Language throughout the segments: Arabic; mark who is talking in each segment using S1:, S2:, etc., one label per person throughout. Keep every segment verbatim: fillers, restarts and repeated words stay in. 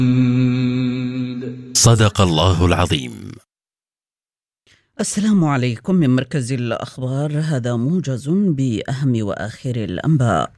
S1: صدق الله العظيم.
S2: السلام عليكم من مركز الأخبار، هذا موجز بأهم وآخر الأنباء.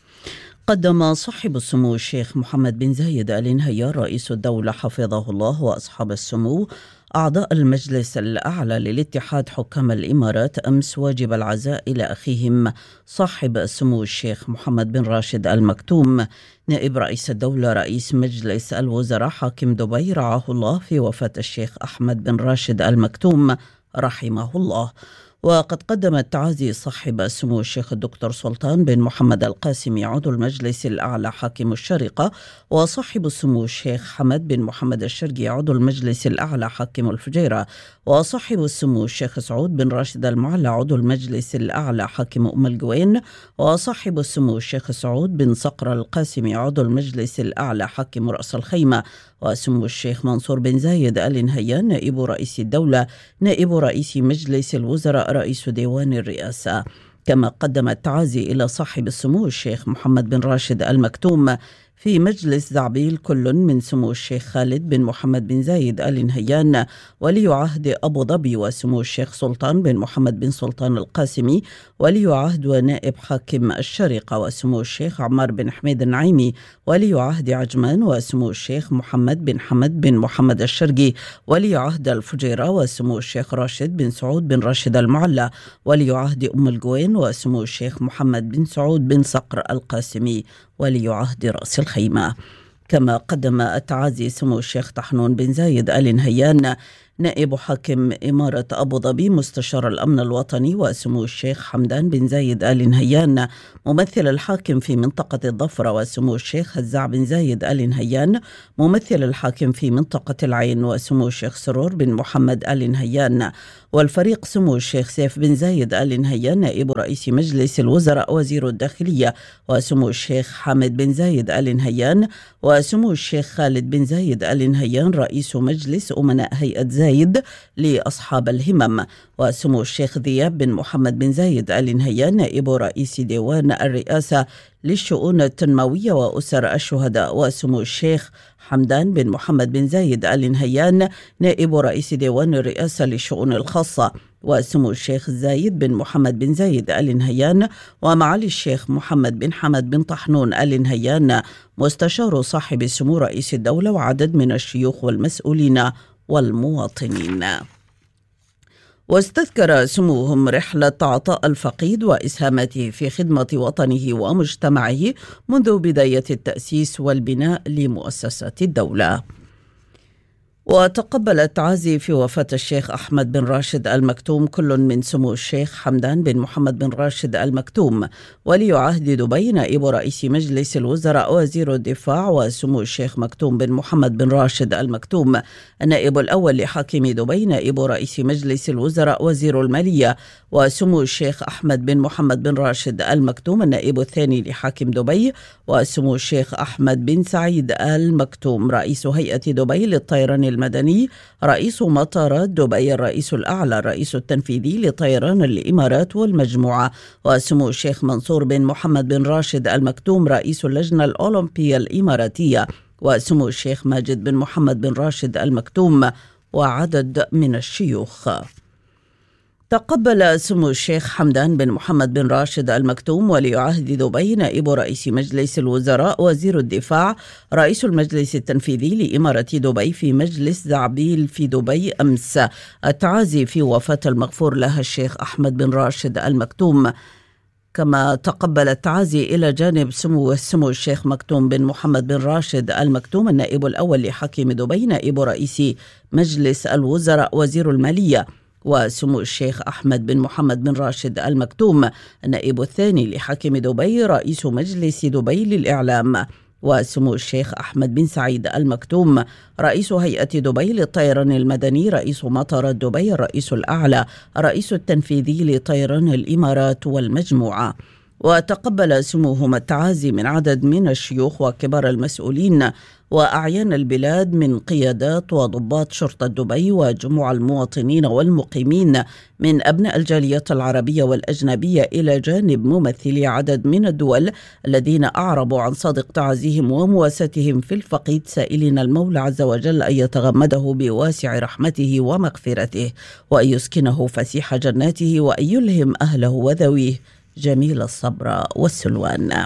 S2: قدم صاحب السمو الشيخ محمد بن زايد آل نهيان رئيس الدولة حفظه الله وأصحاب السمو أعضاء المجلس الأعلى للاتحاد حكام الإمارات أمس واجب العزاء إلى أخيهم صاحب السمو الشيخ محمد بن راشد آل مكتوم نائب رئيس الدولة رئيس مجلس الوزراء حاكم دبي رعاه الله في وفاة الشيخ أحمد بن راشد آل مكتوم رحمه الله. وقد قدم التعازي صاحب السمو الشيخ الدكتور سلطان بن محمد القاسمي عضو المجلس الأعلى حاكم الشارقة، وصاحب السمو الشيخ حمد بن محمد الشرقي عضو المجلس الأعلى حاكم الفجيرة، وصاحب السمو الشيخ سعود بن راشد المعلى عضو المجلس الأعلى حاكم أم القوين، وصاحب السمو الشيخ سعود بن صقر القاسمي عضو المجلس الأعلى حاكم رأس الخيمة، وسمو الشيخ منصور بن زايد آل نهيان نائب رئيس الدولة نائب رئيس مجلس الوزراء رئيس ديوان الرئاسة. كما قدم التعازي إلى صاحب السمو الشيخ محمد بن راشد آل مكتوم في مجلس زعبيل كل من سمو الشيخ خالد بن محمد بن زايد آل نهيان ولي عهد أبو ظبي، وسمو الشيخ سلطان بن محمد بن سلطان القاسمي ولي عهد ونائب حاكم الشارقة، وسمو الشيخ عمار بن حميد النعيمي ولي عهد عجمان، وسمو الشيخ محمد بن حمد بن محمد الشرقي ولي عهد الفجيرة، وسمو الشيخ راشد بن سعود بن راشد المعلى ولي عهد أم القوين، وسمو الشيخ محمد بن سعود بن صقر القاسمي ولي عهد رأس الخيمة. كما قدم التعازي سمو الشيخ طحنون بن زايد آل نهيان نائب حاكم إمارة أبو ظبي مستشار الأمن الوطني، وسمو الشيخ حمدان بن زايد آل نهيان ممثل الحاكم في منطقة الظفرة، وسمو الشيخ هزاع بن زايد آل نهيان ممثل الحاكم في منطقة العين، وسمو الشيخ سرور بن محمد آل نهيان. والفريق سمو الشيخ سيف بن زايد آل نهيان نائب رئيس مجلس الوزراء وزير الداخلية، وسمو الشيخ حامد بن زايد آل نهيان وسمو الشيخ خالد بن زايد آل نهيان رئيس مجلس أمناء هيئة زايد لأصحاب الهمم، وسمو الشيخ ذياب بن محمد بن زايد آل نهيان نائب رئيس ديوان الرئاسة للشؤون التنموية وأسر الشهداء، وسمو الشيخ حمدان بن محمد بن زايد آل نهيان نائب رئيس ديوان الرئاسة للشؤون الخاصة، وسمو الشيخ زايد بن محمد بن زايد آل نهيان ومعالي الشيخ محمد بن حمد بن طحنون آل نهيان مستشار صاحب السمو رئيس الدولة وعدد من الشيوخ والمسؤولين والمواطنين. واستذكر سموهم رحلة عطاء الفقيد وإسهاماته في خدمة وطنه ومجتمعه منذ بداية التأسيس والبناء لمؤسسات الدولة. وتقبل التعازي في وفاة الشيخ أحمد بن راشد آل مكتوم كل من سمو الشيخ حمدان بن محمد بن راشد آل مكتوم ولي عهد دبي نائب رئيس مجلس الوزراء وزير الدفاع، وسمو الشيخ مكتوم بن محمد بن راشد آل مكتوم النائب الأول لحاكم دبي نائب رئيس مجلس الوزراء وزير المالية، وسمو الشيخ أحمد بن محمد بن راشد آل مكتوم النائب الثاني لحاكم دبي، وسمو الشيخ أحمد بن سعيد آل مكتوم رئيس هيئة دبي للطيران المدني رئيس مطارات دبي الرئيس الأعلى الرئيس التنفيذي لطيران الإمارات والمجموعة، وسمو الشيخ منصور بن محمد بن راشد آل مكتوم رئيس اللجنة الأولمبية الإماراتية، وسمو الشيخ ماجد بن محمد بن راشد آل مكتوم وعدد من الشيوخ. تقبل سمو الشيخ حمدان بن محمد بن راشد آل مكتوم ولي عهد دبي نائب رئيس مجلس الوزراء وزير الدفاع رئيس المجلس التنفيذي لإمارة دبي في مجلس زعبيل في دبي أمس التعازي في وفاة المغفور لها الشيخ أحمد بن راشد آل مكتوم. كما تقبل التعازي إلى جانب سمو سمو الشيخ مكتوم بن محمد بن راشد آل مكتوم النائب الأول لحاكم دبي نائب رئيس مجلس الوزراء وزير المالية، وسمو الشيخ أحمد بن محمد بن راشد آل مكتوم النائب الثاني لحاكم دبي رئيس مجلس دبي للإعلام، وسمو الشيخ أحمد بن سعيد آل مكتوم رئيس هيئة دبي للطيران المدني رئيس مطارات دبي الرئيس الأعلى الرئيس التنفيذي لطيران الإمارات والمجموعة. وتقبل سموهما التعازي من عدد من الشيوخ وكبار المسؤولين وأعيان البلاد من قيادات وضباط شرطة دبي وجموع المواطنين والمقيمين من أبناء الجاليات العربية والأجنبية، إلى جانب ممثلي عدد من الدول الذين أعربوا عن صادق تعازيهم ومواساتهم في الفقيد، سائلين المولى عز وجل أن يتغمده بواسع رحمته ومغفرته، وأن يسكنه فسيح جناته، وأن يلهم أهله وذويه جميل الصبر والسلوان.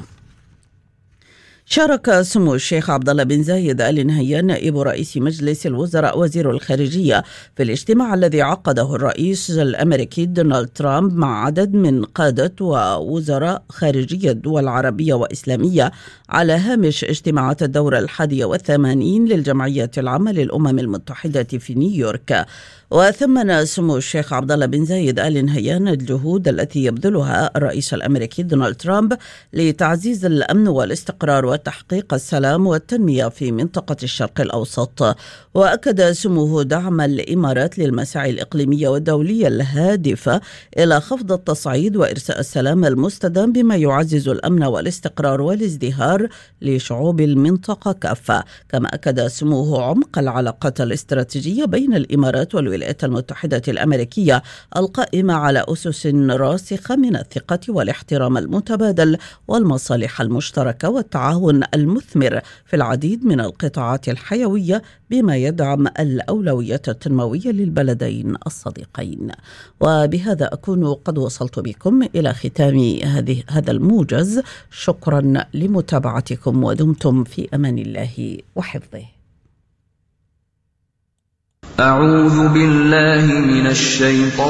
S2: شارك سمو الشيخ عبد الله بن زايد آل نهيان نائب رئيس مجلس الوزراء وزير الخارجية في الاجتماع الذي عقده الرئيس الأمريكي دونالد ترامب مع عدد من قادة ووزراء خارجية دول عربية وإسلامية على هامش اجتماعات الدورة الحادية والثمانين للجمعية العامة للأمم المتحدة في نيويورك. وثمن سمو الشيخ عبد الله بن زايد آل نهيان الجهود التي يبذلها الرئيس الأمريكي دونالد ترامب لتعزيز الأمن والاستقرار وتحقيق السلام والتنمية في منطقة الشرق الأوسط. وأكد سموه دعم الإمارات للمساعي الإقليمية والدولية الهادفة إلى خفض التصعيد وإرساء السلام المستدام بما يعزز الأمن والاستقرار والازدهار لشعوب المنطقة كافة. كما أكد سموه عمق العلاقات الاستراتيجية بين الإمارات والولايات المتحدة الأمريكية القائمة على أسس راسخة من الثقة والاحترام المتبادل والمصالح المشتركة والتعاون المثمر في العديد من القطاعات الحيوية بما يدعم الأولويات التنموية للبلدين الصديقين. وبهذا أكون قد وصلت بكم إلى ختام هذه هذا الموجز. شكرا لمتابعتكم ودمتم في أمان الله وحفظه.
S3: أعوذ بالله من الشيطان